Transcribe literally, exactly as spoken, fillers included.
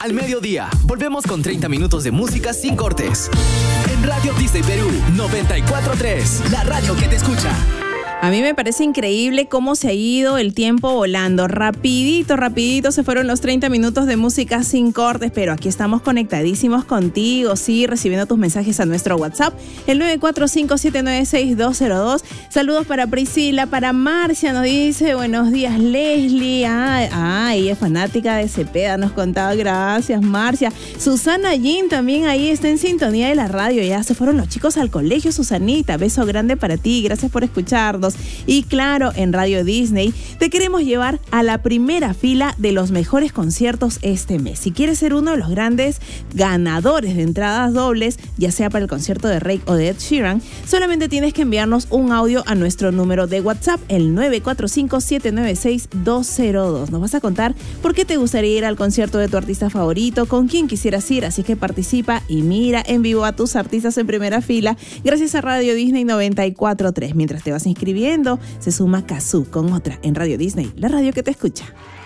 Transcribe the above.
Al mediodía, volvemos con treinta minutos de música sin cortes. En Radio Disney Perú noventa y cuatro punto tres, la radio que te escucha. A mí me parece increíble cómo se ha ido el tiempo volando. Rapidito, rapidito se fueron los treinta minutos de música sin cortes, pero aquí estamos conectadísimos contigo, sí, recibiendo tus mensajes a nuestro WhatsApp, el nueve cuatro cinco, siete nueve seis, dos cero dos. Saludos para Priscila, para Marcia, nos dice, buenos días, Leslie. Ah, ah, ella es fanática de Cepeda, nos contaba, gracias, Marcia. Susana Jin también ahí está en sintonía de la radio, ya se fueron los chicos al colegio, Susanita, beso grande para ti, gracias por escucharnos. Y claro, en Radio Disney te queremos llevar a la primera fila de los mejores conciertos este mes. Si quieres ser uno de los grandes ganadores de entradas dobles, ya sea para el concierto de Rake o de Ed Sheeran, solamente tienes que enviarnos un audio a nuestro número de WhatsApp, el nueve cuatro cinco, siete nueve seis, dos cero dos. Nos vas a contar por qué te gustaría ir al concierto de tu artista favorito, con quién quisieras ir, así que participa y mira en vivo a tus artistas en primera fila, gracias a Radio Disney noventa y cuatro punto tres. Mientras te vas inscribiendo, se suma Kazoo con otra en Radio Disney, la radio que te escucha.